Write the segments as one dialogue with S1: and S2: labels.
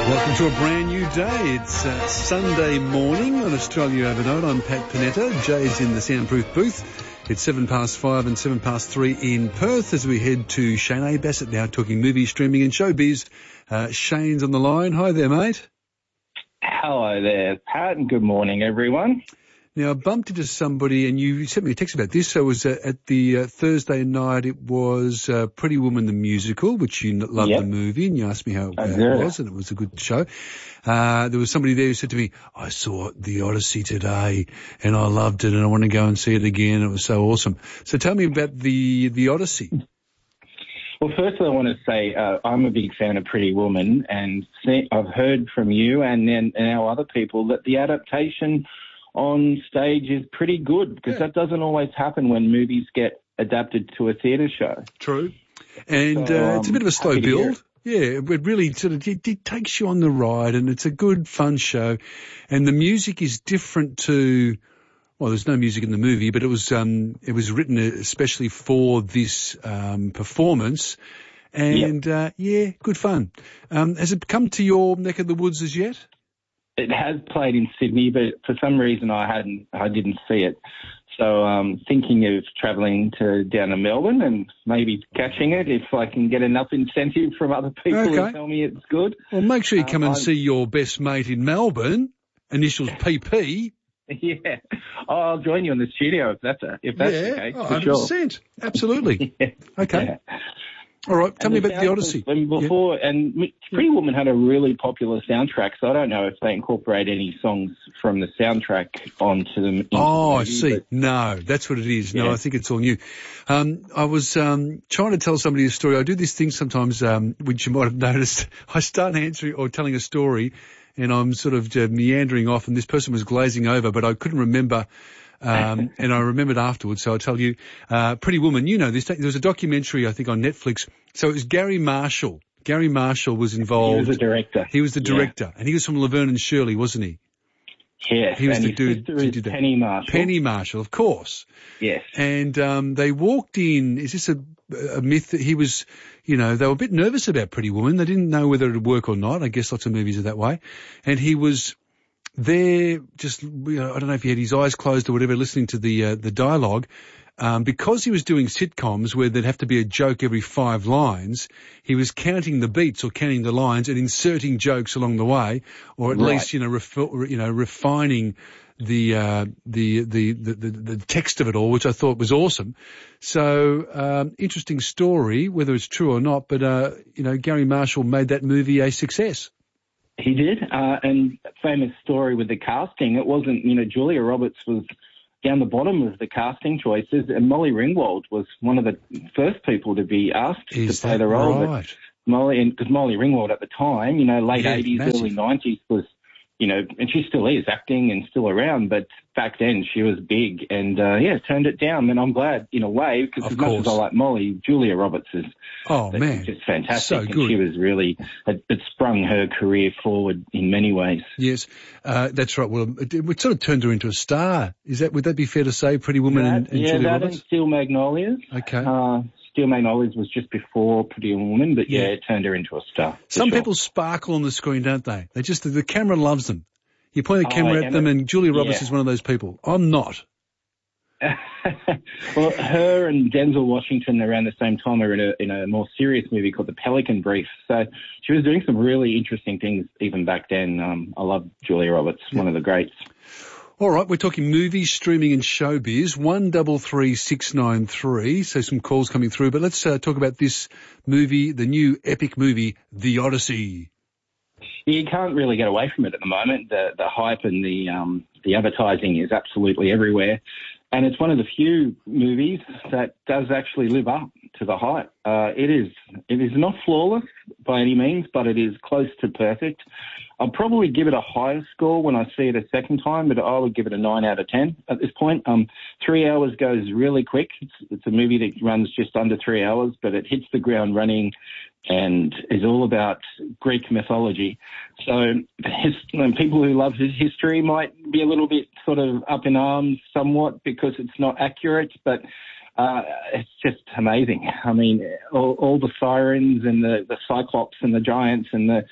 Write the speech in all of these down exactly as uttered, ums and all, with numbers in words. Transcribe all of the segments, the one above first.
S1: Welcome to a brand new day. It's uh, Sunday morning on Australia Overnight. I'm Pat Panetta. Jay's in the soundproof booth. It's seven past five and seven past three in Perth as we head to Shane A. Bassett now talking movie, streaming and showbiz. Uh, Shane's on the line. Hi there, mate.
S2: Hello there, Pat, and good morning, everyone.
S1: Now, I bumped into somebody, and you sent me a text about this. So it was uh, at the uh, Thursday night, it was uh, Pretty Woman the Musical, which you loved
S2: Yep.
S1: the movie, and you asked me how
S2: I
S1: uh,
S2: did.
S1: it was, and it was a good show. Uh, there was somebody there who said to me, I saw The Odyssey today, and I loved it, and I want to go and see it again. It was so awesome. So tell me about the, the Odyssey.
S2: Well, firstly, I want to say uh, I'm a big fan of Pretty Woman, and see, I've heard from you and then and our other people that the adaptation on stage is pretty good, because
S1: Yeah.
S2: that doesn't always happen when movies get adapted to a theatre show.
S1: True. And
S2: So,
S1: uh, it's a
S2: um,
S1: bit of a slow
S2: happy to hear
S1: build. Yeah, it really sort of it, it takes you on the ride, and it's a good, fun show. And the music is different to, well, there's no music in the movie, but it was um, it was written especially for this um, performance. And uh, yeah, good fun. Um, has it come to your neck of the woods as yet?
S2: It has played in Sydney, but for some reason I hadn't, I didn't see it. So um, thinking of travelling to down to Melbourne and maybe catching it if I can get enough incentive from other people
S1: Okay.
S2: who tell me it's good.
S1: Well, make sure you come
S2: Um,
S1: and
S2: I'm-
S1: see your best mate in Melbourne. Initials P P.
S2: Yeah, oh, I'll join you in the studio if that's a, if that's
S1: yeah,
S2: the case.
S1: oh,
S2: for
S1: one hundred
S2: sure.
S1: percent. Absolutely.
S2: Yeah.
S1: Okay.
S2: Yeah.
S1: All right. Tell
S2: And
S1: me
S2: the
S1: about the
S2: sound-
S1: Odyssey.
S2: And before, and Pretty Woman had a really popular soundtrack, so I don't know if they incorporate any songs from the soundtrack onto them. into
S1: Oh,
S2: the
S1: I
S2: movie,
S1: see.
S2: but-
S1: No, that's what it is. No,
S2: Yeah.
S1: I think it's all new. Um, I was um, trying to tell somebody a story. I do this thing sometimes, um, which you might have noticed. I start answering or telling a story, and I'm sort of uh, meandering off, and this person was glazing over, but I couldn't remember. Um, and I remembered afterwards, so I'll tell you. Uh, Pretty Woman, you know this. There was a documentary, I think, on Netflix. So it was Gary Marshall. Gary Marshall was
S2: He
S1: involved.
S2: was the director.
S1: He was the
S2: Yeah.
S1: director, and he was from Laverne and Shirley, wasn't he?
S2: Yes,
S1: He was
S2: and
S1: the
S2: his
S1: dude
S2: sister
S1: who
S2: is
S1: did that.
S2: Penny Marshall.
S1: Penny Marshall, of course.
S2: Yes.
S1: And um, they walked in. Is this a, a myth that he was, you know, they were a bit nervous about Pretty Woman. They didn't know whether it would work or not. I guess lots of movies are that way. And he was there just, you know, I don't know if he had his eyes closed or whatever, listening to the uh, the dialogue. Um, because he was doing sitcoms where there'd have to be a joke every five lines, he was counting the beats or counting the lines and inserting jokes along the way, or at
S2: Right.
S1: least, you know, refi- you know, refining the, uh, the, the, the, the, the text of it all, which I thought was awesome. So, um, interesting story, whether it's true or not, but, uh, you know, Gary Marshall made that movie a success.
S2: He did, uh, and famous story with the casting. It wasn't, you know, Julia Roberts was down the bottom of the casting choices, and Molly Ringwald was one of the first people to be asked
S1: Is
S2: to play
S1: that
S2: the role. But
S1: right?
S2: Molly, and because Molly Ringwald at the time, you know, late
S1: Yeah,
S2: eighties,
S1: massive.
S2: early nineties was, you know, and she still is acting and still around, but back then she was big and, uh, yeah, turned it down. And I'm glad in a way, because
S1: Of
S2: as much
S1: course.
S2: as I like Molly, Julia Roberts is
S1: Oh,
S2: That's
S1: man.
S2: just fantastic.
S1: So
S2: And
S1: good.
S2: she was really, it, it sprung her career forward in many ways.
S1: Yes, uh, that's right. Well, it, it sort of turned her into a star. Is that, would that be fair to say, Pretty Woman
S2: That-
S1: and, and
S2: yeah,
S1: Julia
S2: that
S1: Roberts?
S2: and Steel Magnolias.
S1: Okay.
S2: Uh, Steel Magnolias was just before Pretty Woman, but yeah,
S1: Yeah.
S2: it turned her into a star. for
S1: Some
S2: sure.
S1: people sparkle on the screen, don't they? They just, the camera loves them. You point the
S2: Oh,
S1: camera at
S2: and
S1: them
S2: it-
S1: and Julia Roberts
S2: yeah.
S1: is one of those people. I'm not.
S2: Well, her and Denzel Washington around the same time were in a, in a more serious movie called The Pelican Brief. So she was doing some really interesting things even back then. Um, I love Julia Roberts, one of the greats.
S1: All right, we're talking movies, streaming and showbiz. One double three six nine three. So some calls coming through, but let's uh, talk about this movie, the new epic movie, The Odyssey.
S2: You can't really get away from it at the moment. The the hype and the um, the advertising is absolutely everywhere. And it's one of the few movies that does actually live up to the hype. Uh, it is it is not flawless by any means, but it is close to perfect. I'll probably give it a higher score when I see it a second time, but I would give it a nine out of ten at this point. Um, three hours goes really quick. It's, it's a movie that runs just under three hours, but it hits the ground running and is all about Greek mythology. So his, people who love his history might be a little bit sort of up in arms somewhat because it's not accurate, but uh, it's just amazing. I mean, all, all the sirens and the, the cyclops and the giants and the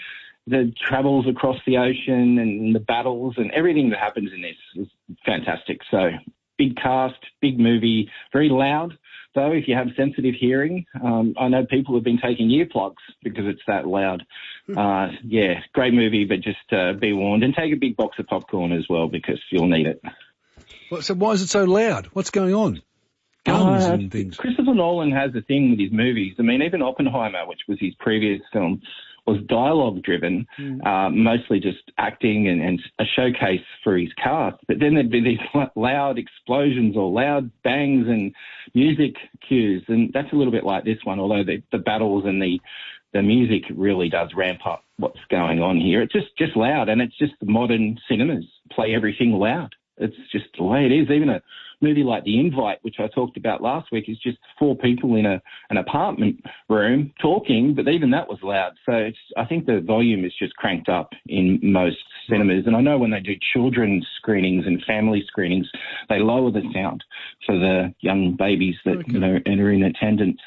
S2: the travels across the ocean and the battles and everything that happens in this is fantastic. So big cast, big movie, very loud. Though, if you have sensitive hearing, um, I know people have been taking earplugs because it's that loud. Uh, yeah, great movie, but just uh, be warned. And take a big box of popcorn as well because you'll need it.
S1: Well, so why is it so loud? What's going on? Guns
S2: uh,
S1: and things.
S2: Christopher Nolan has a thing with his movies. I mean, even Oppenheimer, which was his previous film, was dialogue-driven, mm. uh, mostly just acting and, and a showcase for his cast. But then there'd be these loud explosions or loud bangs and music cues, and that's a little bit like this one, although the, the battles and the, the music really does ramp up what's going on here. It's just, just loud, and it's just the modern cinemas play everything loud. It's just the way it is. Even a movie like The Invite, which I talked about last week, is just four people in a an apartment room talking, but even that was loud. So it's, I think the volume is just cranked up in most cinemas. And I know when they do children's screenings and family screenings, they lower the sound for the young babies that okay. you know enter in attendance.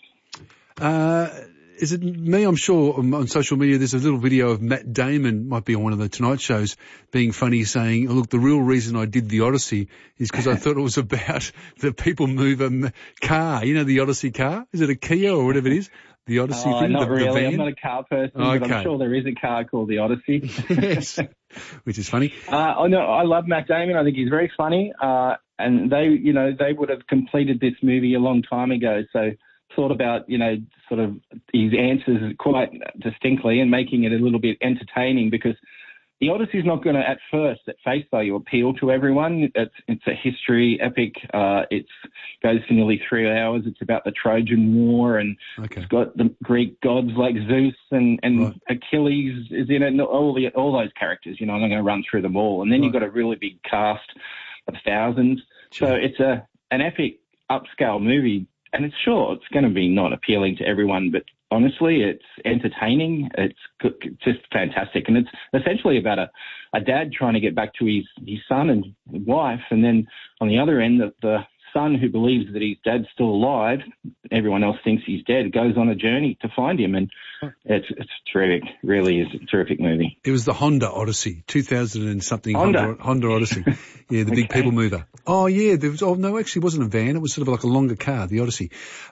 S1: Uh, is it me? I'm sure on social media there's a little video of Matt Damon, might be on one of the Tonight shows, being funny, saying, oh, look, the real reason I did the Odyssey is because I thought it was about the people move a car. You know, the Odyssey car? Is it a Kia or whatever it is? The Odyssey
S2: oh,
S1: thing?
S2: Not
S1: the,
S2: really.
S1: the van?
S2: I'm not a car person,
S1: oh,
S2: but
S1: okay.
S2: I'm sure there is a car called the Odyssey.
S1: Yes, which is funny.
S2: Uh, oh, no, I love Matt Damon. I think he's very funny. Uh, and they, you know, they would have completed this movie a long time ago. So thought about, you know, sort of his answers quite distinctly and making it a little bit entertaining, because the Odyssey is not going to, at first, at face value, appeal to everyone. It's, it's a history epic. Uh, it goes for nearly three hours. It's about the Trojan War, and okay. it's got the Greek gods like Zeus and, and right. Achilles is in it, and all the all those characters. You know, I'm not going to run through them all. And then right. you've got a really big cast of thousands. Sure. So it's a an epic upscale movie. And it's sure, it's going to be not appealing to everyone, but honestly, it's entertaining. It's just fantastic. And it's essentially about a, a dad trying to get back to his, his son and wife. And then on the other end, the, the son who believes that his dad's still alive, everyone else thinks he's dead, goes on a journey to find him. And it's it's terrific. Really is a terrific movie.
S1: It was the Honda Odyssey, two thousand and something
S2: Honda,
S1: Honda, Honda Odyssey. Yeah, the big okay. people mover. Oh, yeah. There was, oh, no, actually it wasn't a van. It was sort of like a longer car, the Odyssey.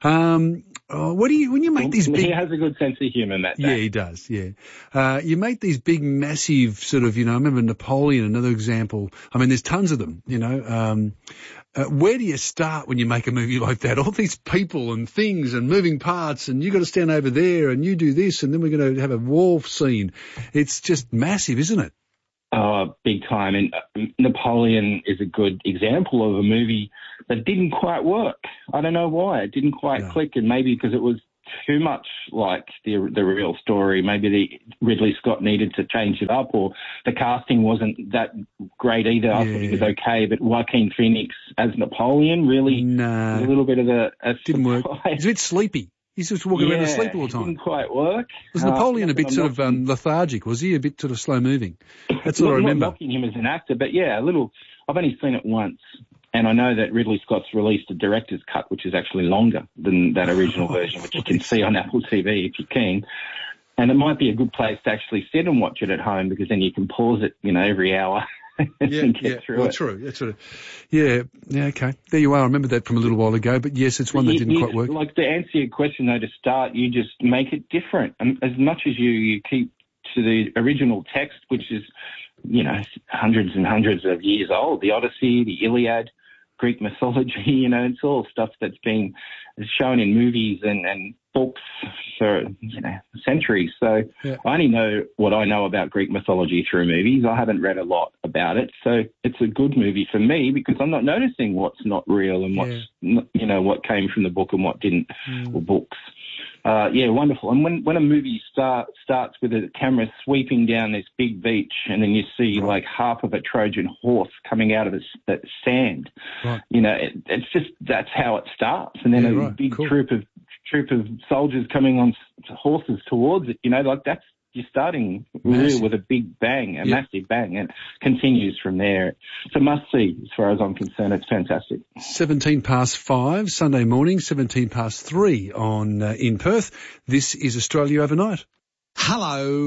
S1: Um, oh, what do you, when you make
S2: well,
S1: these big...
S2: He has a good sense of humour, Matt.
S1: Yeah, he does, yeah. Uh, you make these big, massive sort of, you know, I remember Napoleon, another example. I mean, there's tons of them, you know. Um, uh, where do you start when you make a movie like that? All these people and things and moving parts, and you got to stand over there and you do this, and then we're going to have a war scene. It's just massive, isn't it?
S2: Oh, big time. And uh, Napoleon is a good example of a movie that didn't quite work. I don't know why. It didn't quite no. click, and maybe because it was too much like the the real story. Maybe the Ridley Scott needed to change it up, or the casting wasn't that great either. I yeah. thought he was okay, but Joaquin Phoenix as Napoleon really
S1: nah,
S2: was a little bit of a, a
S1: didn't work. He's a bit sleepy. He's just walking
S2: yeah,
S1: around asleep all the time.
S2: It didn't quite work.
S1: Was Napoleon
S2: uh,
S1: a bit
S2: I'm
S1: sort of um, lethargic? Was he a bit sort of slow moving? That's what
S2: not,
S1: I remember.
S2: Not knocking him as an actor, but yeah, a little. I've only seen it once. And I know that Ridley Scott's released a director's cut, which is actually longer than that original version, which you can see on Apple T V if you're keen. And it might be a good place to actually sit and watch it at home, because then you can pause it, you know, every hour
S1: yeah,
S2: and get
S1: yeah.
S2: through
S1: well,
S2: it.
S1: True. That's sort of, yeah, yeah, okay. There you are. I remember that from a little while ago, but yes, it's one that didn't
S2: you,
S1: quite work.
S2: Like, to answer your question, though, to start, you just make it different. And as much as you, you keep to the original text, which is, you know, hundreds and hundreds of years old, the Odyssey, the Iliad, Greek mythology, you know, it's all stuff that's been shown in movies and, and books for, you know, centuries. So yeah. I only know what I know about Greek mythology through movies. I haven't read a lot about it. So it's a good movie for me, because I'm not noticing what's not real and what's, yeah. not, you know, what came from the book and what didn't, mm. or books. Uh, yeah, wonderful. And when, when a movie start, starts with a camera sweeping down this big beach, and then you see right. like half of a Trojan horse coming out of this, that sand, right. you know, it, it's just, that's how it starts. And then yeah, a right. big cool. troop of, troop of soldiers coming on horses towards it, you know, like that's, you're starting really with a big bang, a yep. massive bang, and it continues from there. It's a must-see as far as I'm concerned. It's fantastic.
S1: seventeen past five, Sunday morning, seventeen past three on uh, in Perth. This is Australia Overnight.
S3: Hello.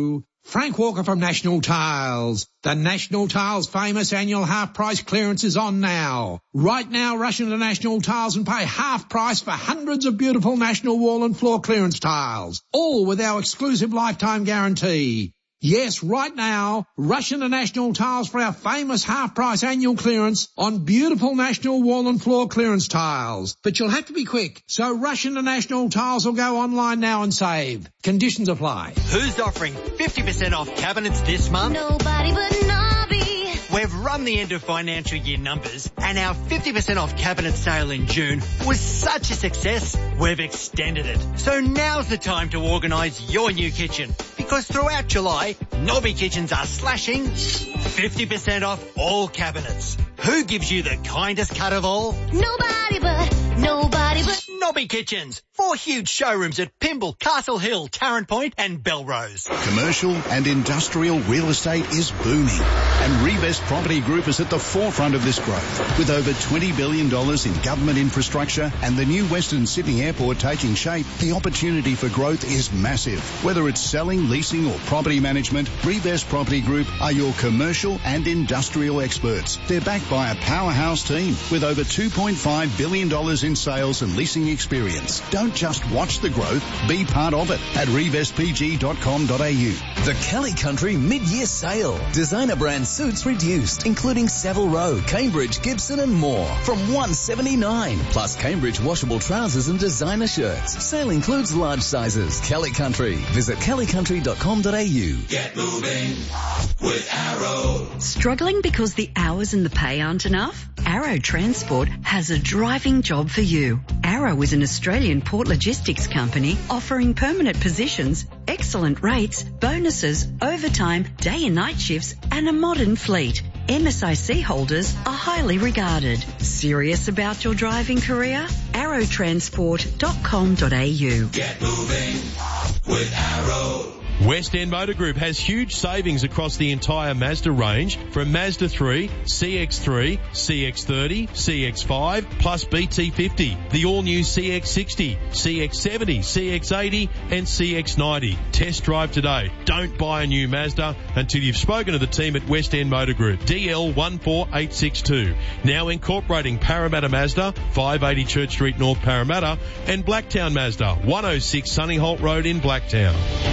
S3: Frank Walker from National Tiles. The National Tiles famous annual half price clearance is on now. Right now, rush into National Tiles and pay half price for hundreds of beautiful National wall and floor clearance tiles, all with our exclusive lifetime guarantee. Yes, right now, rush into National Tiles for our famous half-price annual clearance on beautiful National wall and floor clearance tiles. But you'll have to be quick, so rush into National Tiles or go online now and save. Conditions apply.
S4: Who's offering fifty percent off cabinets this month?
S5: Nobody but Nobby.
S4: We've run the end of financial year numbers, and our fifty percent off cabinet sale in June was such a success, we've extended it. So now's the time to organise your new kitchen, because throughout July, Nobby Kitchens are slashing fifty percent off all cabinets. Who gives you the kindest cut of all?
S5: Nobody but, nobody but
S4: Nobby Kitchens. Four huge showrooms at Pymble, Castle Hill, Tarrant Point and Belrose.
S6: Commercial and industrial real estate is booming, and Revest Property Group is at the forefront of this growth. With over twenty billion dollars in government infrastructure and the new Western Sydney Airport taking shape, the opportunity for growth is massive. Whether it's selling, leasing or property management, Revest Property Group are your commercial and industrial experts. They're backed by a powerhouse team with over two point five billion dollars in sales and leasing experience. Don't just watch the growth, be part of it at revest p g dot com dot a u.
S7: The Kelly Country mid-year sale. Designer brand suits reduced, including Savile Row, Cambridge, Gibson and more from one hundred seventy-nine dollars. Plus Cambridge washable trousers and designer shirts. Sale includes large sizes. Kelly Country. Visit kelly country dot com dot a u.
S8: Get moving with Arrow.
S9: Struggling because the hours and the pay aren't enough? Arrow Transport has a driving job for you. Arrow is an Australian port logistics company offering permanent positions, excellent rates, bonuses, overtime, day and night shifts and a modern fleet. M S I C holders are highly regarded. Serious about your driving career? arrow transport dot com dot a u.
S8: Get moving with Arrow.
S10: West End Motor Group has huge savings across the entire Mazda range from Mazda three, C X three, C X thirty, C X five, plus B T fifty, the all-new C X sixty, C X seventy, C X eighty and C X ninety. Test drive today. Don't buy a new Mazda until you've spoken to the team at West End Motor Group. D L one four eight six two. Now incorporating Parramatta Mazda, five eighty Church Street North Parramatta, and Blacktown Mazda, one oh six Sunny Holt Road in Blacktown.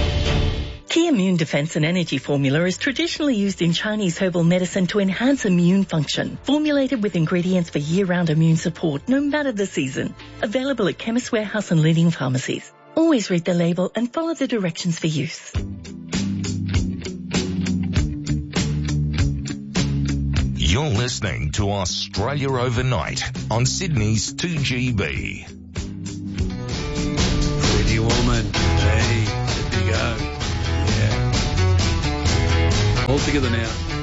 S11: Key Immune Defense and Energy Formula is traditionally used in Chinese herbal medicine to enhance immune function. Formulated with ingredients for year-round immune support, no matter the season. Available at Chemist Warehouse and leading pharmacies. Always read the label and follow the directions for use.
S12: You're listening to Australia Overnight on Sydney's two G B.
S1: Pretty Woman. Hey, there you go. Yeah. All together now.